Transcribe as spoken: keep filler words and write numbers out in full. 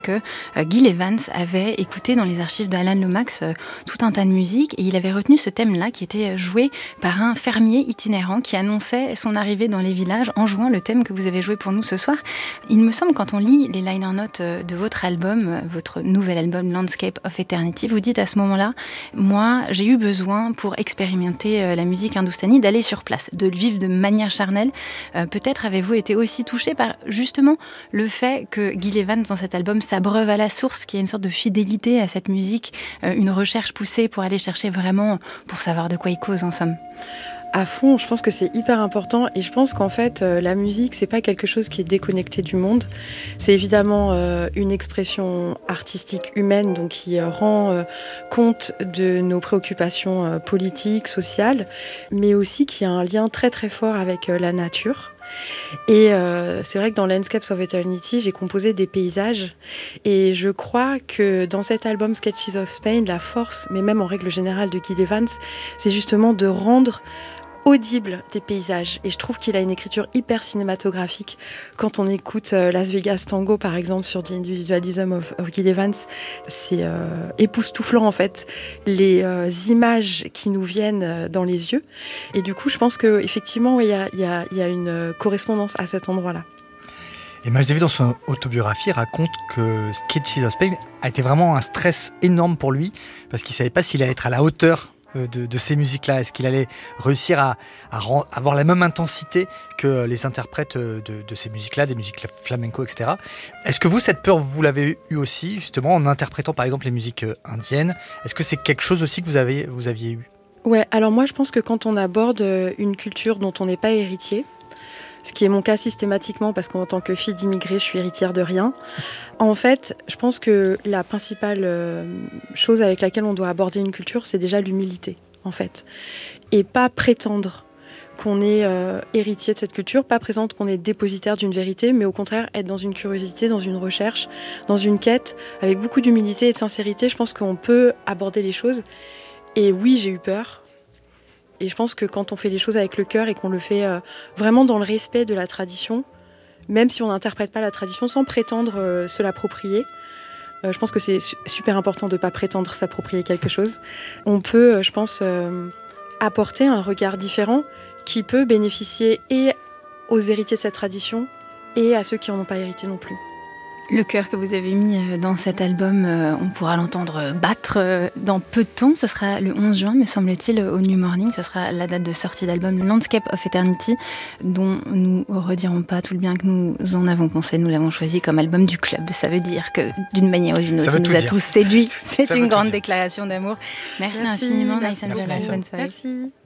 que euh, Gil Evans avait écouté dans les archives d'Alan Lomax euh, tout un tas de musique et il avait retenu ce thème-là qui était joué par un fermier itinérant qui annonçait son arrivée dans les villages en jouant le thème que vous avez joué pour nous ce soir. Il me semble, quand on lit les liner notes de votre album, votre nouvel album Landscape of Eternity, vous dites à ce moment-là, moi j'ai eu besoin pour expérimenter la musique hindoustanie d'aller sur place, de le vivre de manière charnelle. Euh, peut-être avez-vous été aussi touché par justement le fait que Gil Evans dans cet album s'abreuve à la source, qu'il y a une sorte de fidélité à cette musique, euh, une recherche poussée pour aller chercher vraiment, pour savoir de quoi il cause en somme. À fond, je pense que c'est hyper important et je pense qu'en fait, euh, la musique, c'est pas quelque chose qui est déconnecté du monde. C'est évidemment euh, une expression artistique humaine, donc qui euh, rend euh, compte de nos préoccupations euh, politiques, sociales, mais aussi qui a un lien très très fort avec euh, la nature. Et euh, c'est vrai que dans Landscapes of Eternity, j'ai composé des paysages et je crois que dans cet album Sketches of Spain, la force, mais même en règle générale de Gil Evans, c'est justement de rendre audible des paysages. Et je trouve qu'il a une écriture hyper cinématographique. Quand on écoute euh, Las Vegas Tango, par exemple, sur The Individualism of, of Gil Evans, c'est euh, époustouflant, en fait, les euh, images qui nous viennent euh, dans les yeux. Et du coup, je pense qu'effectivement, il ouais, y, y, a, y a une correspondance à cet endroit-là. Et Miles Davis, dans son autobiographie, raconte que Sketches of Spain a été vraiment un stress énorme pour lui, parce qu'il ne savait pas s'il allait être à la hauteur De, de ces musiques-là. Est-ce qu'il allait réussir à, à rend, avoir la même intensité que les interprètes de, de ces musiques-là, des musiques flamenco, et cetera. Est-ce que vous, cette peur, vous l'avez eu aussi, justement, en interprétant par exemple les musiques indiennes? Est-ce que c'est quelque chose aussi que vous, avez, vous aviez eu? Ouais, alors moi je pense que quand on aborde une culture dont on n'est pas héritier, ce qui est mon cas systématiquement parce qu'en tant que fille d'immigrés, je suis héritière de rien. En fait, je pense que la principale chose avec laquelle on doit aborder une culture, c'est déjà l'humilité, en fait. Et pas prétendre qu'on est euh, héritier de cette culture, pas prétendre qu'on est dépositaire d'une vérité, mais au contraire être dans une curiosité, dans une recherche, dans une quête, avec beaucoup d'humilité et de sincérité. Je pense qu'on peut aborder les choses. Et oui, j'ai eu peur. Et je pense que quand on fait les choses avec le cœur et qu'on le fait euh, vraiment dans le respect de la tradition, même si on n'interprète pas la tradition sans prétendre euh, se l'approprier, euh, je pense que c'est su- super important de ne pas prétendre s'approprier quelque chose. On peut, euh, je pense, euh, apporter un regard différent qui peut bénéficier et aux héritiers de cette tradition et à ceux qui n'en ont pas hérité non plus. Le cœur que vous avez mis dans cet album, on pourra l'entendre battre dans peu de temps. Ce sera le onze juin, me semble-t-il, au New Morning. Ce sera la date de sortie d'album Landscape of Eternity, dont nous ne redirons pas tout le bien que nous en avons pensé. Nous l'avons choisi comme album du club. Ça veut dire que, d'une manière ou d'une autre, il nous a dire. tous séduits. C'est une grande dire. déclaration d'amour. Merci, Merci infiniment, Nice and Bonne soirée. Merci.